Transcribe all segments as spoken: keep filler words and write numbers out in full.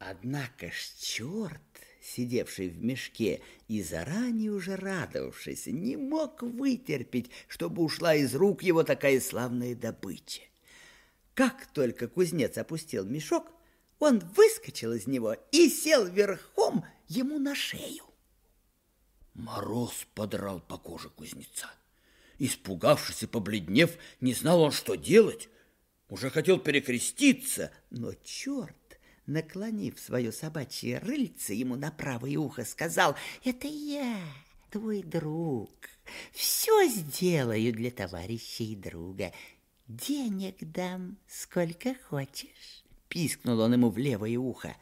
Однако ж черт, сидевший в мешке и заранее уже радовавшийся, не мог вытерпеть, чтобы ушла из рук его такая славная добыча. Как только кузнец опустил мешок, он выскочил из него и сел верхом ему на шею. Мороз подрал по коже кузнеца. Испугавшись и побледнев, не знал он, что делать. Уже хотел перекреститься, но черт, наклонив свое собачье рыльце ему на правое ухо, сказал: «Это я, твой друг, все сделаю для товарища и друга. Денег дам, сколько хочешь». Пискнул он ему в левое ухо.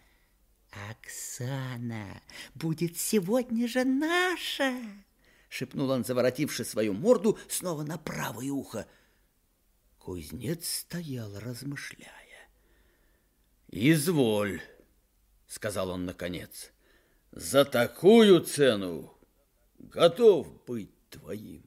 «Оксана будет сегодня же наша!» Шепнул он, заворотивши свою морду снова на правое ухо. Кузнец стоял, размышляя. «Изволь», — сказал он наконец, — «за такую цену готов быть твоим».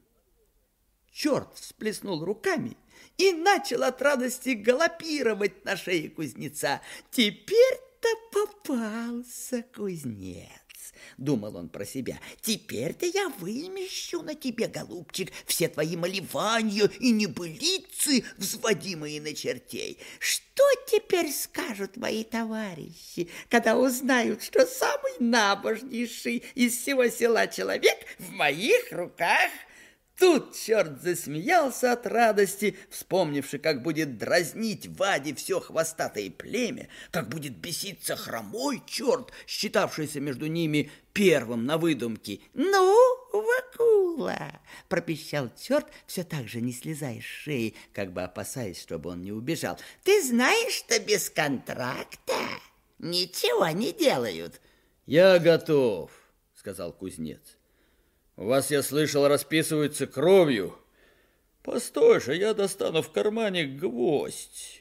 Черт всплеснул руками и начал от радости галопировать на шее кузнеца. «Теперь-то попался кузнец», — думал он про себя. «Теперь-то я вымещу на тебе, голубчик, все твои малевания и небылицы, взводимые на чертей. Что теперь скажут мои товарищи, когда узнают, что самый набожнейший из всего села человек в моих руках?» Тут черт засмеялся от радости, вспомнивши, как будет дразнить Ваде все хвостатое племя, как будет беситься хромой черт, считавшийся между ними первым на выдумке. «Ну, Вакула!» — пропищал черт, все так же не слезая с шеи, как бы опасаясь, чтобы он не убежал. «Ты знаешь, что без контракта ничего не делают?» «Я готов», — сказал кузнец. «У вас, я слышал, расписываются кровью. Постой же, я достану в кармане гвоздь».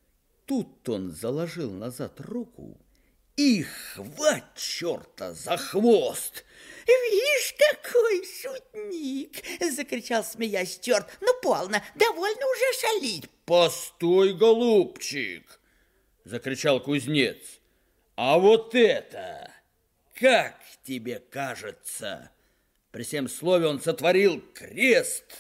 Тут он заложил назад руку и хвать черта за хвост. «Вишь, какой шутник!» — закричал, смеясь, черт. «Ну, полно, довольно уже шалить». «Постой, голубчик!» — закричал кузнец. «А вот это, как тебе кажется?» При всем слове он сотворил крест,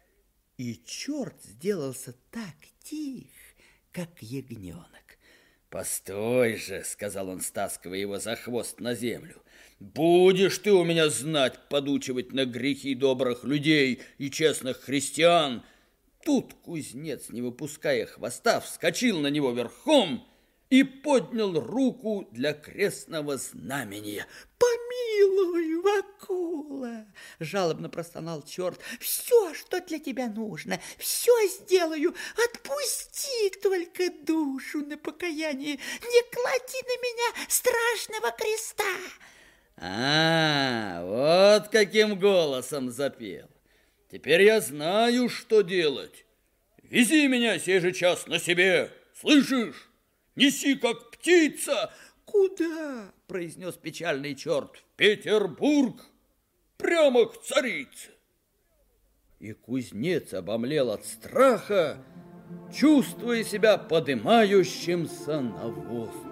и черт сделался так тих, как ягненок. «Постой же», — сказал он, стаскивая его за хвост на землю, «будешь ты у меня знать подучивать на грехи добрых людей и честных христиан». Тут кузнец, не выпуская хвоста, вскочил на него верхом и поднял руку для крестного знамения. «Помилуй, Вакула!» — жалобно простонал черт. «Все, что для тебя нужно, все сделаю. Отпусти только душу на покаяние. Не клади на меня страшного креста!» «А, вот каким голосом запел! Теперь я знаю, что делать. Вези меня сей же час на себе, слышишь? Неси, как птица!» «Куда?» — произнес печальный черт. «В Петербург, прямо к царице!» И кузнец обомлел от страха, чувствуя себя подымающимся на воздух.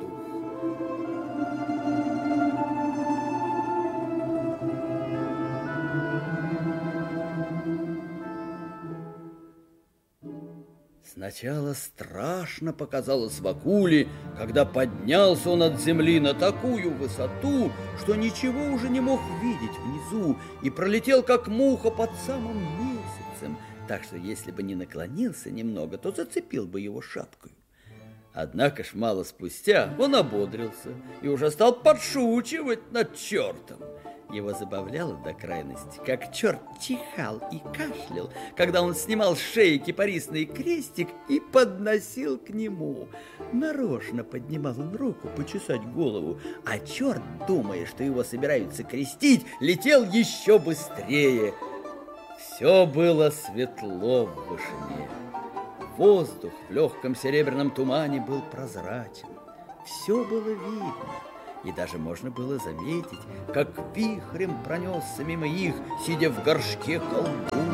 Сначала страшно показалось Вакуле, когда поднялся он от земли на такую высоту, что ничего уже не мог видеть внизу, и пролетел, как муха, под самым месяцем, так что, если бы не наклонился немного, то зацепил бы его шапкой. Однако ж мало спустя он ободрился и уже стал подшучивать над чертом. Его забавляло до крайности, как черт чихал и кашлял, когда он снимал с шеи кипарисный крестик и подносил к нему. Нарочно поднимал он руку почесать голову, а черт, думая, что его собираются крестить, летел еще быстрее. Все было светло в вышине. Воздух в легком серебряном тумане был прозрачен. Все было видно. И даже можно было заметить, как вихрем пронесся мимо их, сидя в горшке, колдун.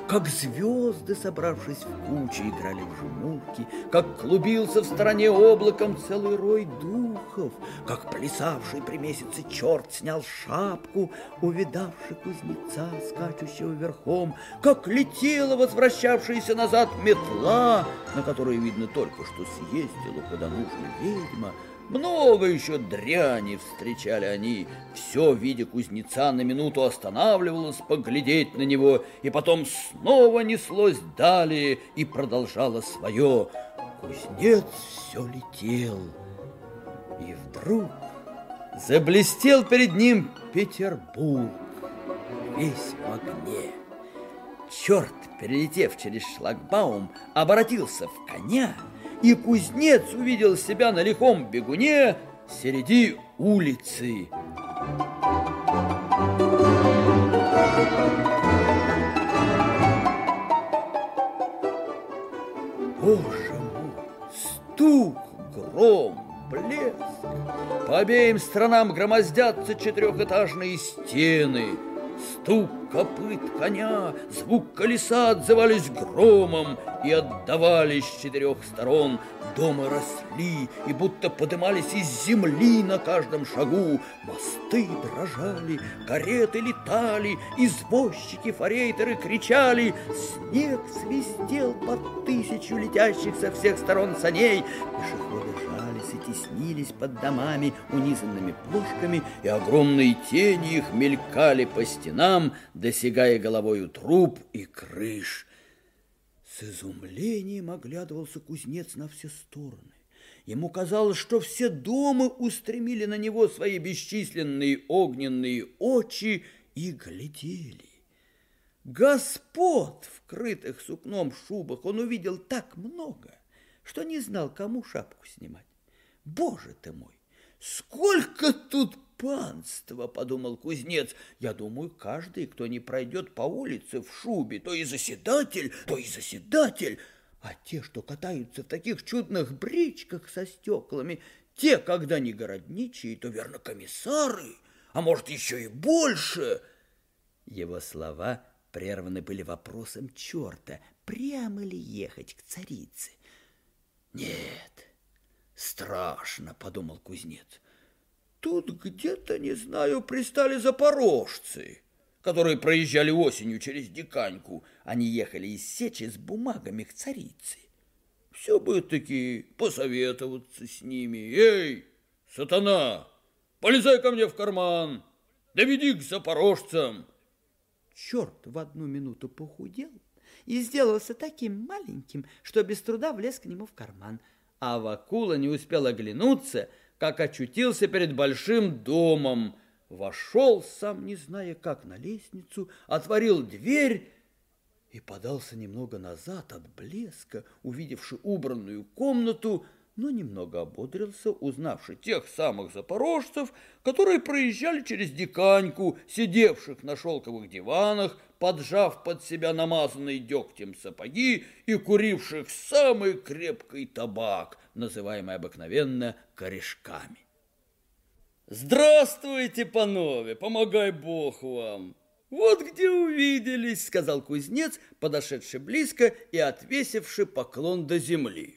как звезды, собравшись в кучу, играли в жмурки, как клубился в стороне облаком целый рой духов, как плясавший при месяце черт снял шапку, увидавший кузнеца, скачущего верхом, как летела возвращавшаяся назад метла, на которой, видно, только что съездила куда нужно ведьма. Много еще дряни встречали они. Все, видя кузнеца, на минуту останавливалось поглядеть на него, и потом снова неслось далее и продолжало свое. Кузнец все летел, и вдруг заблестел перед ним Петербург, весь в огне. Черт, перелетев через шлагбаум, обратился в коня, и кузнец увидел себя на лихом бегуне среди улицы. Боже мой! Стук, гром, блеск! По обеим сторонам громоздятся четырехэтажные стены. Стук копыт коня, звук колеса отзывались громом и отдавались с четырех сторон. Дома росли и будто подымались из земли на каждом шагу. Мосты дрожали, кареты летали, извозчики, форейтеры кричали. Снег свистел под тысячу летящих со всех сторон саней. Пешеходы жались и теснились под домами, унизанными плошками, и огромные тени их мелькали по стенам, досягая головою труб и крыш. С изумлением оглядывался кузнец на все стороны. Ему казалось, что все дома устремили на него свои бесчисленные огненные очи и глядели. Господ, вкрытых сукном шубах, он увидел так много, что не знал, кому шапку снимать. Боже ты мой! Сколько тут панства, подумал кузнец. Я думаю, каждый, кто не пройдет по улице в шубе, то и заседатель, то и заседатель. А те, что катаются в таких чудных бричках со стеклами, те, когда не городничие, то, верно, комиссары, а может, еще и больше. Его слова прерваны были вопросом черта, прямо ли ехать к царице. Нет, страшно, подумал кузнец. Тут где-то, не знаю, пристали запорожцы, которые проезжали осенью через Диканьку. Они ехали из Сечи с бумагами к царице. Все бы таки посоветоваться с ними. Эй, сатана, полезай ко мне в карман, доведи к запорожцам. Черт в одну минуту похудел и сделался таким маленьким, что без труда влез к нему в карман. А Вакула не успел оглянуться, как очутился перед большим домом, вошел, сам не зная как, на лестницу, отворил дверь и подался немного назад от блеска, увидевши убранную комнату, но немного ободрился, узнавши тех самых запорожцев, которые проезжали через Диканьку, сидевших на шелковых диванах, поджав под себя намазанные дегтем сапоги и куривших самый крепкий табак, называемый обыкновенно корешками. «Здравствуйте, панове, помогай Бог вам! Вот где увиделись!» — сказал кузнец, подошедший близко и отвесивший поклон до земли.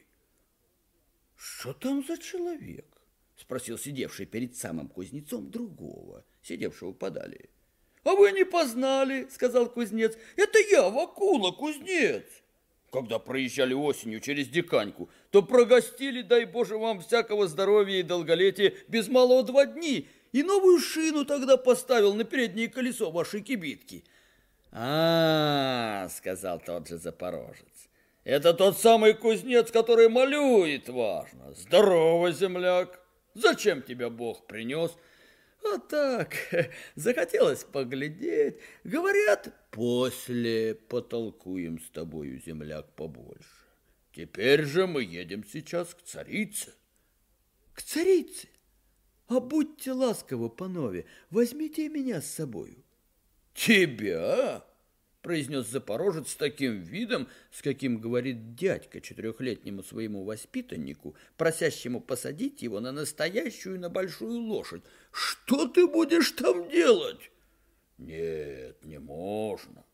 «Что там за человек?» — спросил сидевший перед самым кузнецом другого, сидевшего подали. «А вы не познали, — сказал кузнец, — это я, Вакула, кузнец. Когда проезжали осенью через Диканьку, то прогостили, дай Боже вам всякого здоровья и долголетия, без малого два дни, и новую шину тогда поставил на переднее колесо вашей кибитки». «А, — сказал тот же запорожец, — это тот самый кузнец, который малюет, важно. Здорово, земляк, зачем тебя Бог принес?» «Вот так, захотелось поглядеть. Говорят, после потолкуем с тобою, земляк, побольше. Теперь же мы едем сейчас к царице». «К царице? А будьте ласковы, панове, возьмите меня с собою». «Тебя?» — произнес запорожец с таким видом, с каким говорит дядька четырехлетнему своему воспитаннику, просящему посадить его на настоящую, на большую лошадь. «Что ты будешь там делать?» «Нет, не можно.